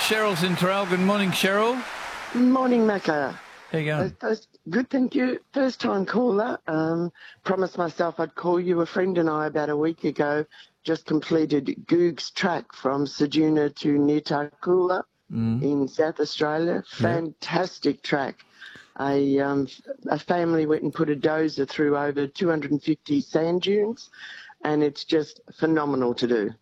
Cheryl's in Terrell. Good morning, Cheryl. Morning, Macca. How you going? Good, thank you. First time caller. Promised myself I'd call you. A friend and I about a week ago just completed Goog's track from Ceduna to near Tarcoola in South Australia. Fantastic track. A family went and put a dozer through over 250 sand dunes, and it's just phenomenal to do.